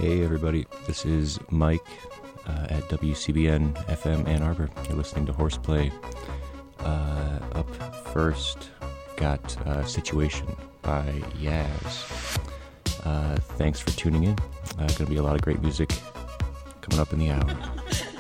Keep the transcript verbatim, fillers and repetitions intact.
Hey everybody, this is Mike uh, at W C B N F M Ann Arbor. You're listening to Horseplay. Uh, up first, got uh, Situation by Yaz. Uh, thanks for tuning in. Uh, going to be a lot of great music coming up in the hour.